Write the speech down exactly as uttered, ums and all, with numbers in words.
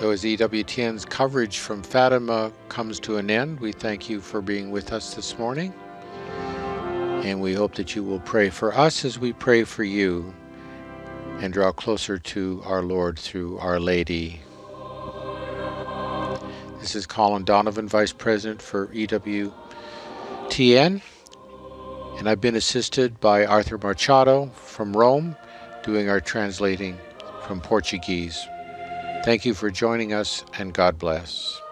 So as E W T N's coverage from Fatima comes to an end, we thank you for being with us this morning. And we hope that you will pray for us as we pray for you and draw closer to our Lord through Our Lady. This is Colin Donovan, Vice President for E W T N, and I've been assisted by Arthur Machado from Rome, doing our translating from Portuguese. Thank you for joining us, and God bless.